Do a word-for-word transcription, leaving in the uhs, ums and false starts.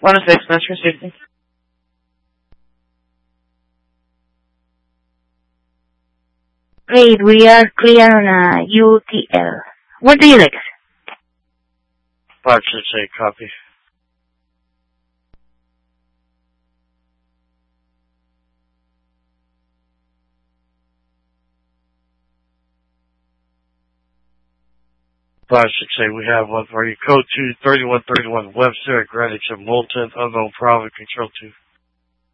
one oh six, Master Safety. Great, we are clear on a U T L. What do you like? five six eight, copy. five six eight, we have one for you. Code two, thirty-one thirty-one, Webster at Greenwich and Moulton, unknown private, control two.